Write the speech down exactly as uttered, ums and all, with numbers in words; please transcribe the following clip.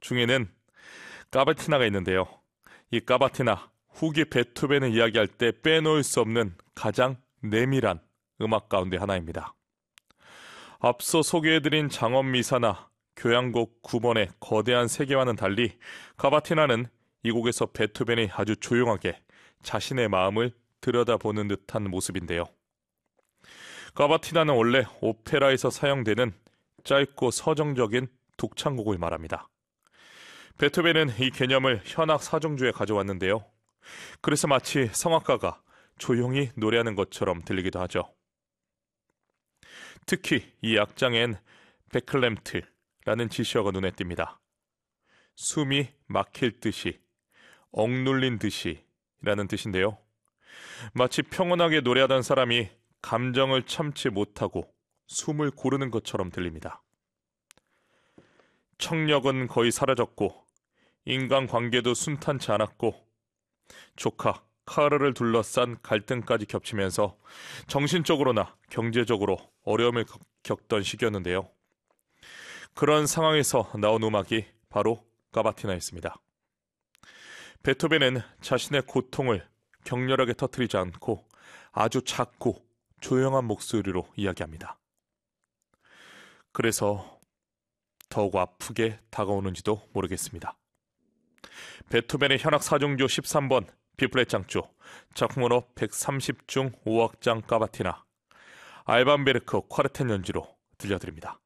중에는 까바티나가 있는데요. 이 까바티나, 후기 베토벤을 이야기할 때 빼놓을 수 없는 가장 내밀한 음악 가운데 하나입니다. 앞서 소개해드린 장엄미사나 교향곡 구 번의 거대한 세계와는 달리 까바티나는 이 곡에서 베토벤이 아주 조용하게 자신의 마음을 들여다보는 듯한 모습인데요. 까바티나는 원래 오페라에서 사용되는 짧고 서정적인 독창곡을 말합니다. 베토벤은 이 개념을 현악 사중주에 가져왔는데요. 그래서 마치 성악가가 조용히 노래하는 것처럼 들리기도 하죠. 특히 이 악장엔 베클렘트라는 지시어가 눈에 띕니다. 숨이 막힐 듯이, 억눌린 듯이 라는 뜻인데요. 마치 평온하게 노래하던 사람이 감정을 참지 못하고 숨을 고르는 것처럼 들립니다. 청력은 거의 사라졌고 인간관계도 순탄치 않았고 조카 카르를 둘러싼 갈등까지 겹치면서 정신적으로나 경제적으로 어려움을 겪던 시기였는데요. 그런 상황에서 나온 음악이 바로 까바티나였습니다. 베토벤은 자신의 고통을 격렬하게 터뜨리지 않고 아주 작고 조용한 목소리로 이야기합니다. 그래서 더욱 아프게 다가오는지도 모르겠습니다. 베토벤의 현악 사중조 십삼 번 B플랫 장조, 작품번호 백삼십 중 오 악장 까바티나, 알반 베르크 콰르텟 연주로 들려드립니다.